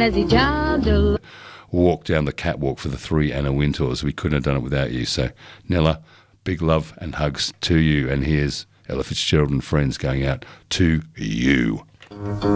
as he jogged along. Walk down the catwalk for the 3 Anna Wintours. We couldn't have done it without you. So, Nella, big love and hugs to you. And here's Ella Fitzgerald and Friends going out to you.